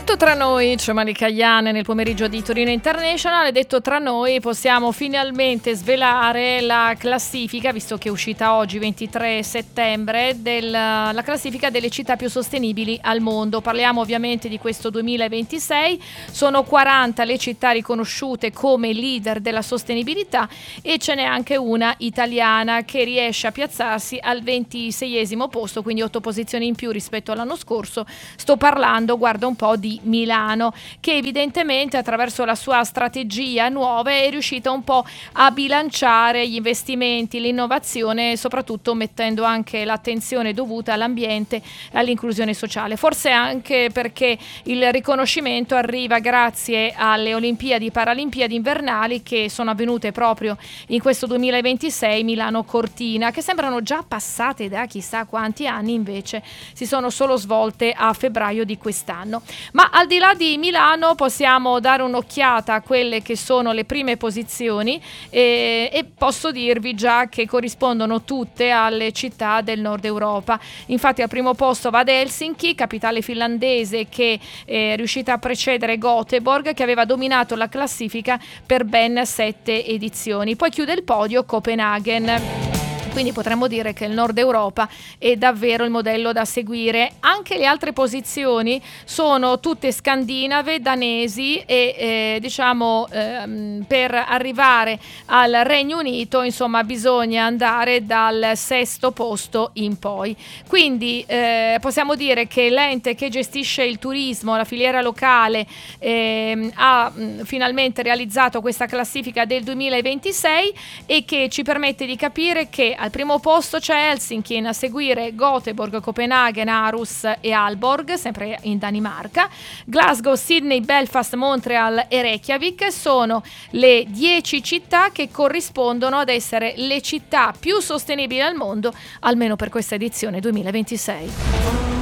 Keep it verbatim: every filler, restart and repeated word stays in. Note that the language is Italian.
Detto tra noi, c'è Malika Ayane nel pomeriggio di Torino International. Detto tra noi, possiamo finalmente svelare la classifica, visto che è uscita oggi ventitré settembre, della la classifica delle città più sostenibili al mondo. Parliamo ovviamente di questo duemilaventisei. Sono quaranta le città riconosciute come leader della sostenibilità e ce n'è anche una italiana che riesce a piazzarsi al ventiseiesimo posto, quindi otto posizioni in più rispetto all'anno scorso. Sto parlando, guarda un po', di Milano, che evidentemente attraverso la sua strategia nuova è riuscita un po' a bilanciare gli investimenti, l'innovazione, soprattutto mettendo anche l'attenzione dovuta all'ambiente e all'inclusione sociale. Forse anche perché il riconoscimento arriva grazie alle Olimpiadi Paralimpiadi invernali che sono avvenute proprio in questo duemilaventisei Milano-Cortina, che sembrano già passate da chissà quanti anni, invece si sono solo svolte a febbraio di quest'anno. Ma al di là di Milano possiamo dare un'occhiata a quelle che sono le prime posizioni e, e posso dirvi già che corrispondono tutte alle città del nord Europa. Infatti al primo posto va Helsinki, capitale finlandese, che è riuscita a precedere Göteborg, che aveva dominato la classifica per ben sette edizioni. Poi chiude il podio Copenaghen. Quindi potremmo dire che il nord Europa è davvero il modello da seguire. Anche le altre posizioni sono tutte scandinave, danesi e eh, diciamo ehm, per arrivare al Regno Unito, insomma, bisogna andare dal sesto posto in poi. Quindi eh, possiamo dire che l'ente che gestisce il turismo, la filiera locale, eh, ha mh, finalmente realizzato questa classifica del duemilaventisei e che ci permette di capire che al primo posto c'è Helsinki, a seguire Göteborg, Copenaghen, Aarhus e Aalborg, sempre in Danimarca. Glasgow, Sydney, Belfast, Montreal e Reykjavik sono le dieci città che corrispondono ad essere le città più sostenibili al mondo, almeno per questa edizione duemilaventisei.